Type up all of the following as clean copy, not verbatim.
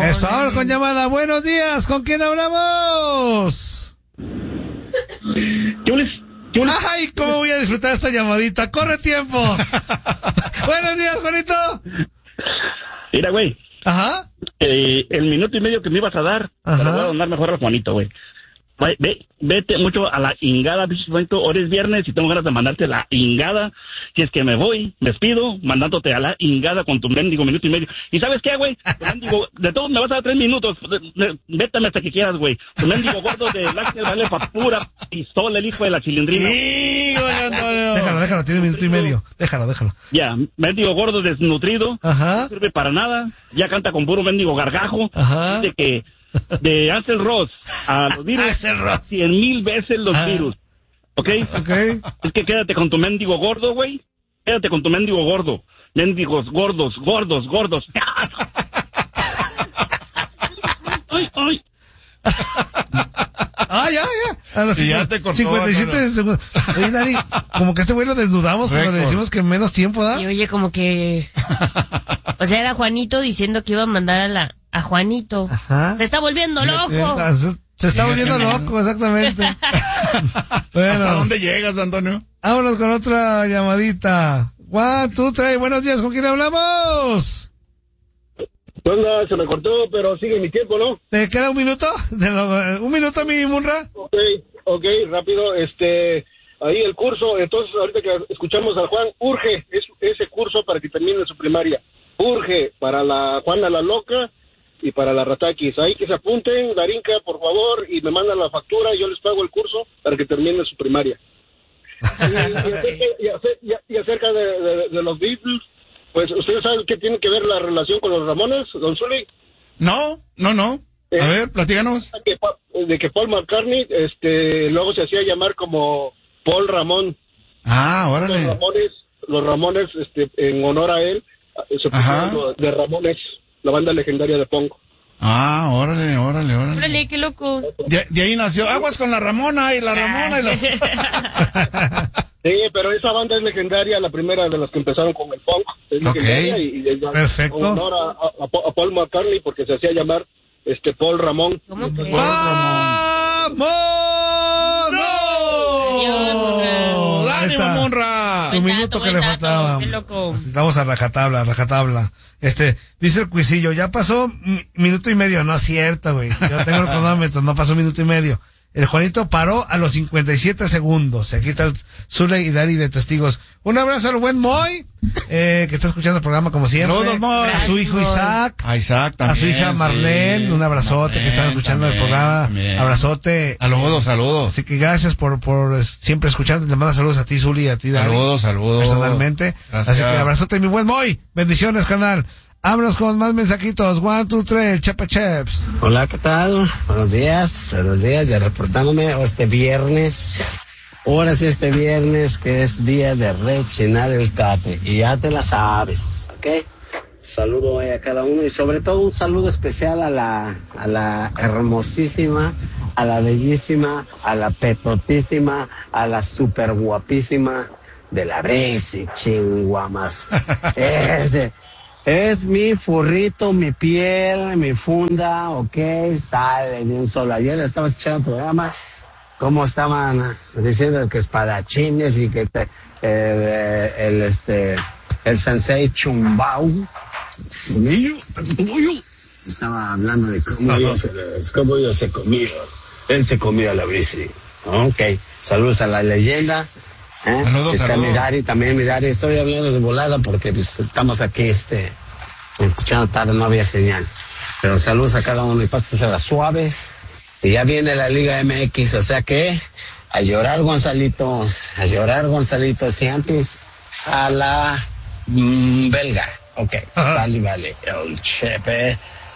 Eso, con llamada. Buenos días, ¿con quién hablamos? Jules. Ay, cómo voy a disfrutar esta llamadita. ¡Corre tiempo! Buenos días, Juanito. Mira, güey. Ajá. El minuto y medio que me ibas a dar, te lo voy a donar mejor al Juanito, güey. Vete mucho a la ingada, Juanito. Ahora es viernes y tengo ganas de mandarte la ingada. Si es que me voy, me despido, mandándote a la ingada con tu mendigo minuto y medio. ¿Y sabes qué, güey? Tu mendigo, de todos me vas a dar 3 minutos. Vétame hasta que quieras, güey. Tu mendigo gordo de lácteos vale pa' pura pistola, el hijo de la chilindrina. Sí, güey, Antonio. Déjalo, tiene 1 minuto y medio. Déjalo. Ya, mendigo gordo desnutrido. Ajá. No sirve para nada. Ya canta con puro mendigo gargajo. Ajá. Dice que de Ansel Ross a los virus, 100,000 veces los virus. ¿Ok? Es que quédate con tu mendigo gordo, güey. Quédate con tu mendigo gordo. Mendigos gordos. Ay. Ya. A los ya te cortó, 57 segundos. Oye, Dani, como que este güey lo desnudamos cuando le decimos que menos tiempo da. Y oye, como que... O sea, era Juanito diciendo que iba a mandar a Juanito. Ajá. Se está volviendo loco. Se está volviendo loco, exactamente. Bueno, ¿hasta dónde llegas, Antonio? Vámonos con otra llamadita. 1, 2, 3, buenos días, ¿con quién hablamos? Onda, se me cortó, pero sigue mi tiempo, ¿no? ¿Te queda 1 minuto? ¿1 minuto, mi Munra? Ok, rápido, ahí el curso, entonces ahorita que escuchamos al Juan, urge ese curso para que termine su primaria. Urge para la Juana la Loca y para la Ratakis. Ahí que se apunten, Darinka, por favor, y me mandan la factura y yo les pago el curso para que terminen su primaria. Y acerca de los Beatles, pues, ¿ustedes saben qué tiene que ver la relación con los Ramones, don Zuli? No. A ver, platícanos. De que Paul McCartney, luego se hacía llamar como Paul Ramón. Órale. Los Ramones, en honor a él, se pusieron de Ramones, la banda legendaria de punk. Órale. Órale, qué loco. De ahí nació Aguas con la Ramona y la Ramona y la... Sí, pero esa banda es legendaria, la primera de las que empezaron con el punk. Es legendaria y perfecto. En honor a Paul McCartney, porque se hacía llamar Paul Ramón. ¿Cómo que? ¡Vamos! ¡Ánimo, Monra! Un minuto que le faltaba. Vamos a rajatabla. Dice el cuisillo, ya pasó minuto y medio. No es cierto, güey. Yo tengo el cronómetro, no pasó minuto y medio. El Juanito paró a los 57 segundos. Aquí está el Zule y Dari de testigos. Un abrazo al buen Moy, que está escuchando el programa como siempre. Saludos, Moy. A su hijo Isaac. A Isaac también. A su hija Marlene. Un abrazote que están escuchando el programa. También. Abrazote. Saludos. Así que gracias por siempre escuchando. Le mando saludos a ti, Zuli, y a ti, Dari. Saludos. Personalmente. Gracias. Así que abrazote, mi buen Moy. Bendiciones, canal. Vámonos con más mensajitos. 1, 2, 3, Chepa Cheps. Hola, ¿qué tal? Buenos días, ya reportándome este viernes. Ahora sí, este viernes que es día de rechinar el cate. Y ya te la sabes, ¿ok? Saludo a cada uno y sobre todo un saludo especial a la hermosísima, a la bellísima, a la petotísima, a la super guapísima de la Bresi, chinguamas. Es mi furrito, mi piel, mi funda, ok, sale de un solo. Ayer estaba escuchando programas, cómo estaban diciendo que espadachines y que el sensei Chumbao, estaba hablando de cómo ellos se comían. Él se comía a la Brisi. Ok, saludos a la leyenda. Saludos. Mi Dari, estoy hablando de volada porque pues, estamos aquí escuchando tarde, no había señal. Pero saludos a cada uno y pásense las suaves. Y ya viene la Liga MX, o sea que a llorar Gonzalitos, y antes a la belga. Ok, sale y vale. El Chepe.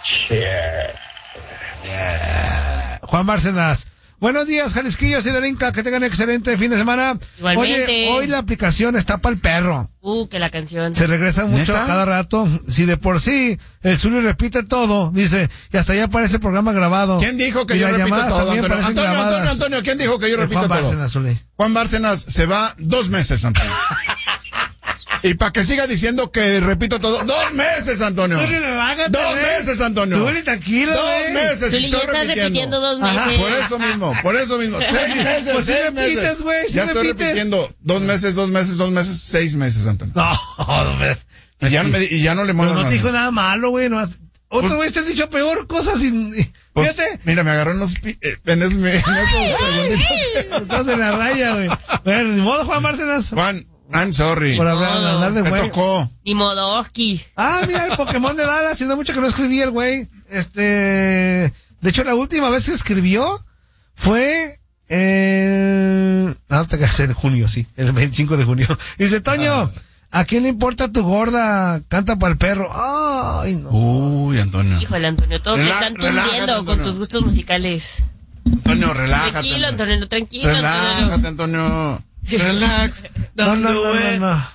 Juan Bárcenas. Buenos días, Jalisquillos y Darinka, que tengan excelente fin de semana. Igualmente. Oye, hoy la aplicación está para el perro. Que la canción. Se regresa mucho a cada rato. Si de por sí el Zuli repite todo, dice, y hasta ya aparece el programa grabado. ¿Quién dijo que yo repito todo, Antonio? ¿Quién dijo que yo repito todo? Juan Bárcenas, Zuli. Juan Bárcenas se va 2 meses, Antonio. Y para que siga diciendo que repito todo. 2 meses, Antonio. 2 meses, Antonio. Tú tranquilo, 2 meses. Tú ya estás repitiendo 2 meses. Ajá, por eso mismo. 6 meses, pues 6 repites, meses. güey, ya estoy repitiendo 2 meses, 6 meses, Antonio. No, Y ya no le mando no te dijo nada malo, güey. Otro güey te ha dicho peor cosas pues, fíjate. Mira, me agarró en esos segunditos. Estás en la raya, güey. Bueno, ni modo, Juan Bárcenas. Juan, I'm sorry. Por hablar de me güey. tocó. Ni Modoski. Mira, el Pokémon de Dallas. Hace mucho que no escribía el güey. De hecho, la última vez que escribió fue no te quedas en junio, sí. El 25 de junio. Dice, Toño, ¿a quién le importa tu gorda? Canta para el perro. Ay, no. Uy, Antonio. Híjole, Antonio, todos te están tundiendo con tus gustos musicales. Antonio, relájate. Tranquilo, Antonio, tranquilo. Relájate, Antonio. Relax. No.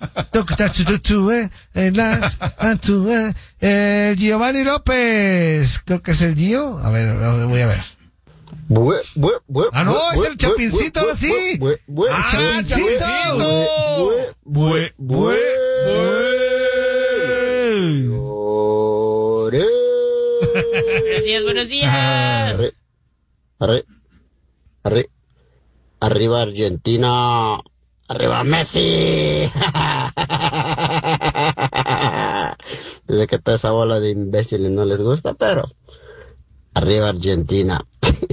Giovanni López. Creo que es el Gio. A ver, voy a ver. No, es el Chapincito, ahora sí. Chapincito. Buenos días. Arriba Argentina. Arriba Messi. Desde que toda esa bola de imbéciles no les gusta, pero arriba Argentina.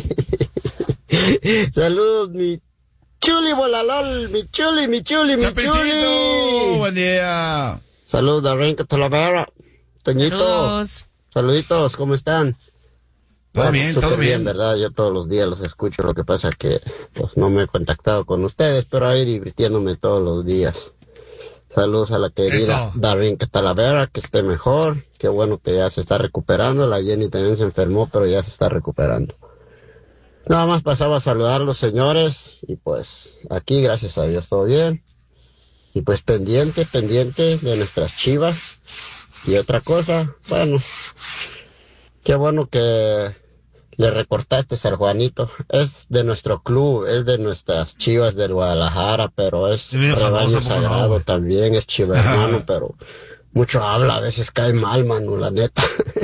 Saludos, mi chuli bolalol, mi chuli. Chapecito, buen día. Saludos de Renca Talavera. Toñito. Saludos. Saluditos, ¿cómo están? Todo bien, ¿verdad? Yo todos los días los escucho, lo que pasa que pues no me he contactado con ustedes, pero ahí divirtiéndome todos los días. Saludos a la querida Darín Talavera, que esté mejor, qué bueno que ya se está recuperando, la Jenny también se enfermó, pero ya se está recuperando. Nada más pasaba a saludar a los señores, y pues aquí gracias a Dios todo bien, y pues pendiente de nuestras Chivas, y otra cosa, bueno, qué bueno que le recortaste al Juanito. Es de nuestro club, es de nuestras Chivas del Guadalajara, pero es rebaño sagrado también, es chiva hermano, pero mucho habla, a veces cae mal, mano, la neta.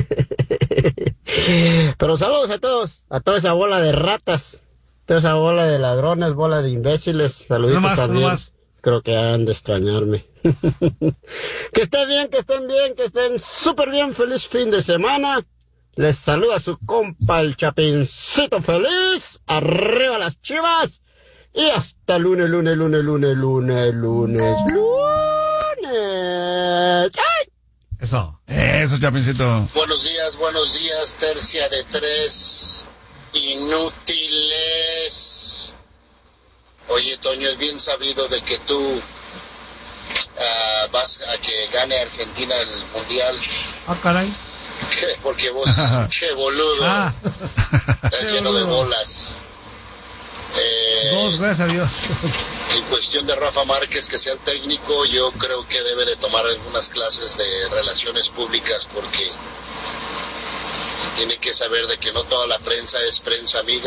Pero saludos a toda esa bola de ratas, toda esa bola de ladrones, bola de imbéciles, saluditos también. Creo que han de extrañarme. Que estén bien, que estén súper bien, feliz fin de semana. Les saluda su compa el Chapincito feliz. Arriba las Chivas. Y hasta lunes. ¡Ay! Eso, Chapincito. Buenos días, tercia de 3 inútiles. Oye, Toño, es bien sabido de que tú vas a que gane Argentina el Mundial. Caray. Porque vos sos un che boludo. Estás lleno de bolas. Gracias a Dios. En cuestión de Rafa Márquez, que sea el técnico, yo creo que debe de tomar algunas clases de relaciones públicas, porque tiene que saber de que no toda la prensa es prensa amiga,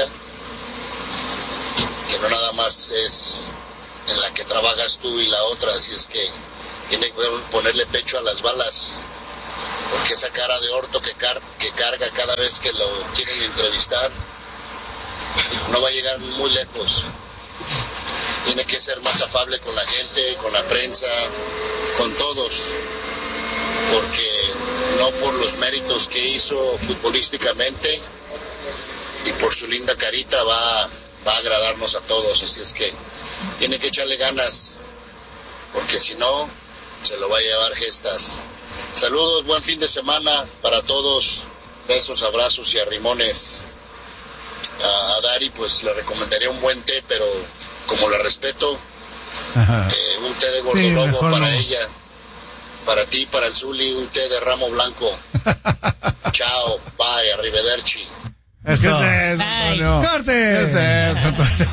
que no nada más es en la que trabajas tú y la otra, así es que tiene que ponerle pecho a las balas, porque esa cara de orto que carga cada vez que lo quieren entrevistar no va a llegar muy lejos. Tiene que ser más afable con la gente, con la prensa, con todos, porque no por los méritos que hizo futbolísticamente y por su linda carita va a agradarnos a todos, así es que tiene que echarle ganas, porque si no se lo va a llevar gestas. Saludos, buen fin de semana para todos, besos, abrazos y arrimones. A Dari pues le recomendaría un buen té, pero como la respeto, un té de gordolobo para ella, para ti, para el Zuli, un té de ramo blanco. Chao, bye, arrivederci. ¿Qué es eso, Antonio? ¡Corte! ¿Qué es eso, Antonio?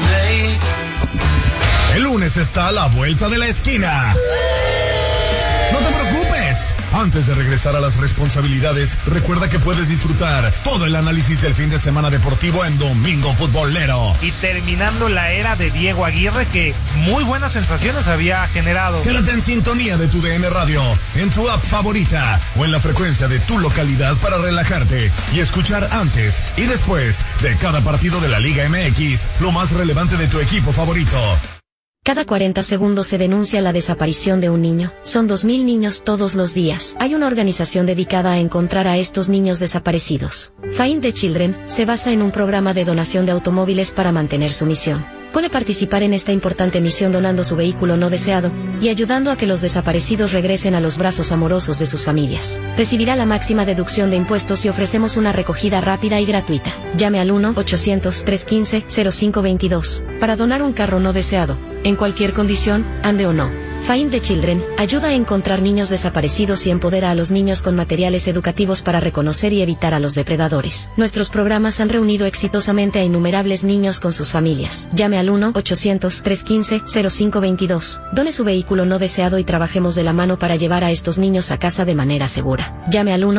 El lunes está a la vuelta de la esquina. No te preocupes. Antes de regresar a las responsabilidades, recuerda que puedes disfrutar todo el análisis del fin de semana deportivo en Domingo Futbolero. Y terminando la era de Diego Aguirre, que muy buenas sensaciones había generado. Quédate en sintonía de tu DN Radio, en tu app favorita o en la frecuencia de tu localidad para relajarte y escuchar antes y después de cada partido de la Liga MX lo más relevante de tu equipo favorito. Cada 40 segundos se denuncia la desaparición de un niño. Son 2.000 niños todos los días. Hay una organización dedicada a encontrar a estos niños desaparecidos. Find the Children se basa en un programa de donación de automóviles para mantener su misión. Puede participar en esta importante misión donando su vehículo no deseado y ayudando a que los desaparecidos regresen a los brazos amorosos de sus familias. Recibirá la máxima deducción de impuestos y ofrecemos una recogida rápida y gratuita. Llame al 1-800-315-0522 para donar un carro no deseado, en cualquier condición, ande o no. Find the Children ayuda a encontrar niños desaparecidos y empodera a los niños con materiales educativos para reconocer y evitar a los depredadores. Nuestros programas han reunido exitosamente a innumerables niños con sus familias. Llame al 1-800-315-0522. Done su vehículo no deseado y trabajemos de la mano para llevar a estos niños a casa de manera segura. Llame al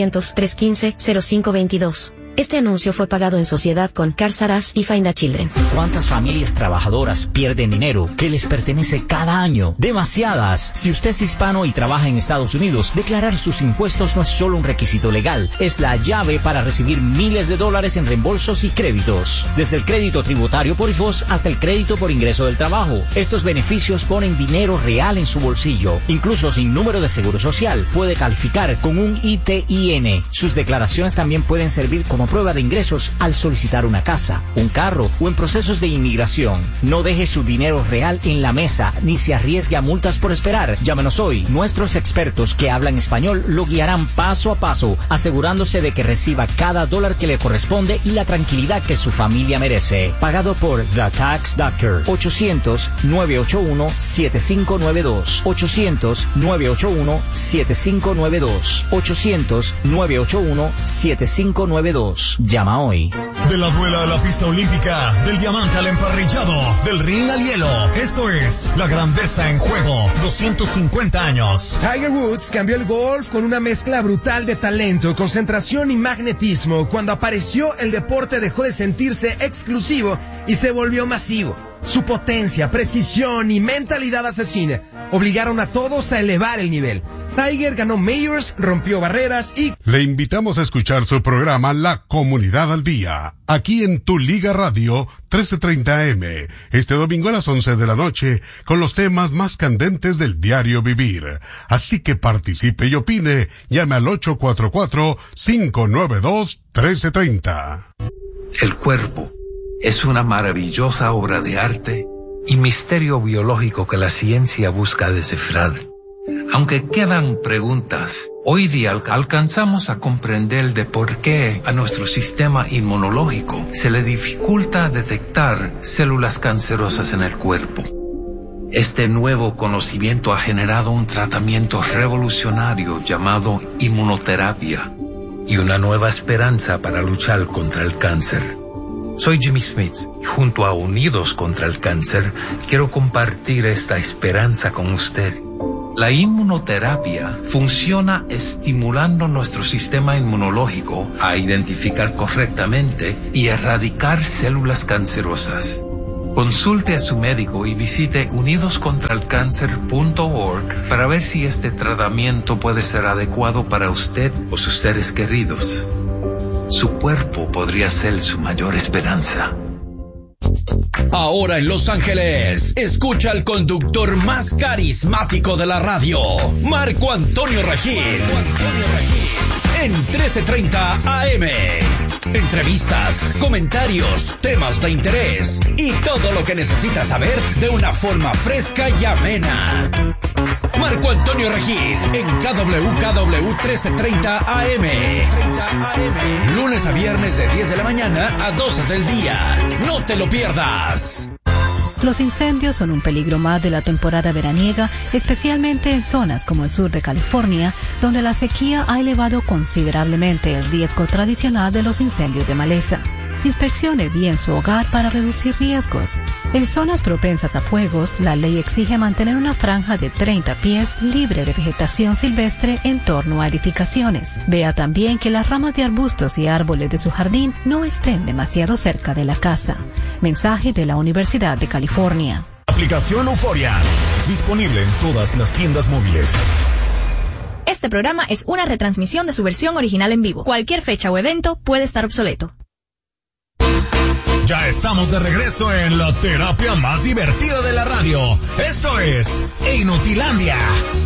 1-800-315-0522. Este anuncio fue pagado en sociedad con Cars R Us y Find the Children. ¿Cuántas familias trabajadoras pierden dinero que les pertenece cada año? Demasiadas. Si usted es hispano y trabaja en Estados Unidos, declarar sus impuestos no es solo un requisito legal, es la llave para recibir miles de dólares en reembolsos y créditos. Desde el crédito tributario por IFOS hasta el crédito por ingreso del trabajo. Estos beneficios ponen dinero real en su bolsillo. Incluso sin número de seguro social, puede calificar con un ITIN. Sus declaraciones también pueden servir como prueba de ingresos al solicitar una casa, un carro o en procesos de inmigración. No deje su dinero real en la mesa ni se arriesgue a multas por esperar. Llámenos hoy. Nuestros expertos que hablan español lo guiarán paso a paso, asegurándose de que reciba cada dólar que le corresponde y la tranquilidad que su familia merece. Pagado por The Tax Doctor. 800-981-7592. 800-981-7592. 800-981-7592. Llama hoy. De la duela a la pista olímpica, del diamante al emparrillado, del ring al hielo. Esto es La Grandeza en Juego. 250 años. Tiger Woods cambió el golf con una mezcla brutal de talento, concentración y magnetismo. Cuando apareció, el deporte dejó de sentirse exclusivo y se volvió masivo. Su potencia, precisión y mentalidad asesina obligaron a todos a elevar el nivel. Tiger ganó Majors, rompió barreras y... Le invitamos a escuchar su programa La Comunidad al Día, aquí en Tu Liga Radio 1330 AM, este domingo a las 11 de la noche, con los temas más candentes del diario vivir. Así que participe y opine. Llame al 844-592-1330. El cuerpo es una maravillosa obra de arte y misterio biológico que la ciencia busca descifrar. Aunque quedan preguntas, hoy día alcanzamos a comprender de por qué a nuestro sistema inmunológico se le dificulta detectar células cancerosas en el cuerpo. Este nuevo conocimiento ha generado un tratamiento revolucionario llamado inmunoterapia y una nueva esperanza para luchar contra el cáncer. Soy Jimmy Smith y junto a Unidos contra el Cáncer quiero compartir esta esperanza con usted. La inmunoterapia funciona estimulando nuestro sistema inmunológico a identificar correctamente y erradicar células cancerosas. Consulte a su médico y visite unidoscontralcancer.org para ver si este tratamiento puede ser adecuado para usted o sus seres queridos. Su cuerpo podría ser su mayor esperanza. Ahora en Los Ángeles, escucha al conductor más carismático de la radio, Marco Antonio Regil. En 1330 AM. Entrevistas, comentarios, temas de interés y todo lo que necesitas saber de una forma fresca y amena. Marco Antonio Regil en KWKW 1330 AM. Lunes a viernes de 10 de la mañana a 12 del día. No te lo pierdas. Los incendios son un peligro más de la temporada veraniega, especialmente en zonas como el sur de California, donde la sequía ha elevado considerablemente el riesgo tradicional de los incendios de maleza. Inspeccione bien su hogar para reducir riesgos. En zonas propensas a fuegos, la ley exige mantener una franja de 30 pies libre de vegetación silvestre en torno a edificaciones. Vea también que las ramas de arbustos y árboles de su jardín no estén demasiado cerca de la casa. Mensaje de la Universidad de California. Aplicación Euforia. Disponible en todas las tiendas móviles. Este programa es una retransmisión de su versión original en vivo. Cualquier fecha o evento puede estar obsoleto. Ya estamos de regreso en la terapia más divertida de la radio. Esto es Inutilandia.